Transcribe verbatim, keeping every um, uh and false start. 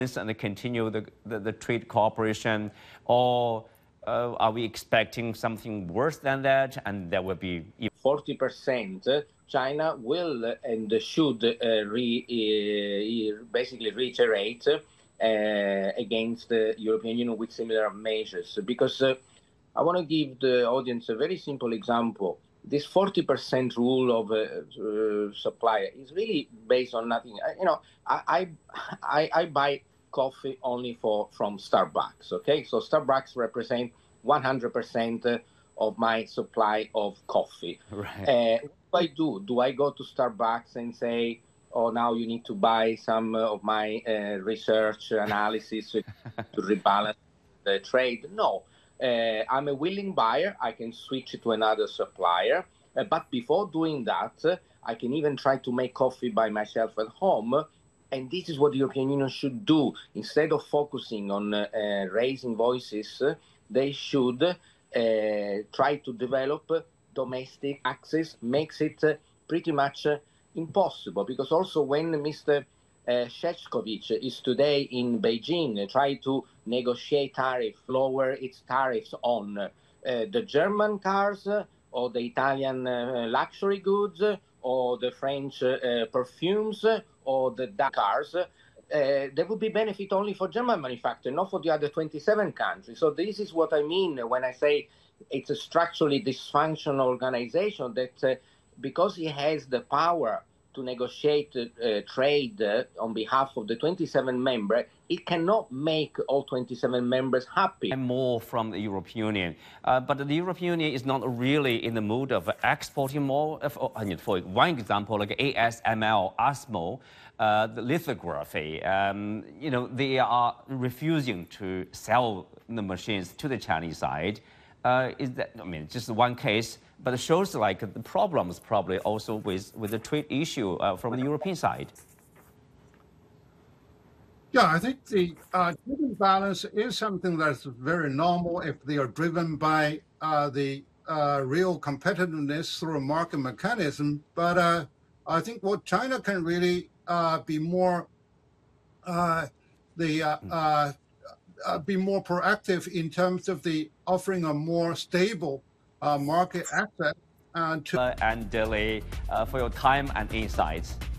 and continue the, the, the trade cooperation, or uh, are we expecting something worse than that, and there will be forty percent? China will and should uh, re, uh, basically reiterate uh, against the European Union with similar measures, because uh, I want to give the audience a very simple example. This forty percent rule of uh, uh, supplier is really based on nothing. I, you know, I, I I buy coffee only for from Starbucks. Okay, so Starbucks represent one hundred percent of my supply of coffee. Right. Uh, what do I do? Do I go to Starbucks and say, "Oh, now you need to buy some of my uh, research analysis to rebalance the trade"? No. Uh, I'm a willing buyer. I can switch to another supplier. Uh, but before doing that, uh, I can even try to make coffee by myself at home. And this is what the European Union should do. Instead of focusing on uh, uh, raising voices, uh, they should uh, try to develop domestic access. Makes it uh, pretty much uh, impossible. Because also when Mister Uh, Shevchkovich is today in Beijing, uh, try to negotiate tariff, lower its tariffs on uh, the German cars, uh, or the Italian uh, luxury goods, uh, or the French uh, perfumes, uh, or the Dutch cars. Uh, there would be benefit only for German manufacturing, not for the other twenty-seven countries. So this is what I mean when I say it's a structurally dysfunctional organization that uh, because it has the power to negotiate uh, trade uh, on behalf of the twenty-seven members, it cannot make all twenty-seven members happy. And more from the European Union. Uh, but the European Union is not really in the mood of exporting more. For, for one example, like A S M L, ASML, uh, the lithography, um, you know, they are refusing to sell the machines to the Chinese side. Uh, is that, I mean, just one case, but it shows like the problems probably also with, with the trade issue uh, from the European side. Yeah, I think the uh, trade balance is something that's very normal if they are driven by uh, the uh, real competitiveness through a market mechanism. But uh, I think what China can really uh, be more uh, the uh, uh, uh, be more proactive in terms of the offering a more stable uh, market access uh, to uh, and Delhi uh, for your time and insights.